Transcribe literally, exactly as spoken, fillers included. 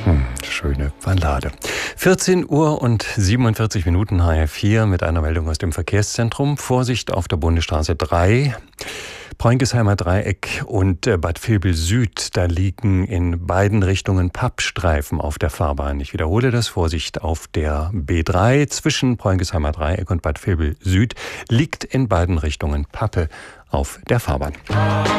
Hm, schöne Ballade. vierzehn Uhr und siebenundvierzig Minuten H F vier mit einer Meldung aus dem Verkehrszentrum. Vorsicht auf der Bundesstraße drei. Preunkesheimer Dreieck und Bad Vilbel Süd, da liegen in beiden Richtungen Pappstreifen auf der Fahrbahn. Ich wiederhole das, Vorsicht auf der B drei zwischen Preunkesheimer Dreieck und Bad Vilbel Süd liegt in beiden Richtungen Pappe auf der Fahrbahn.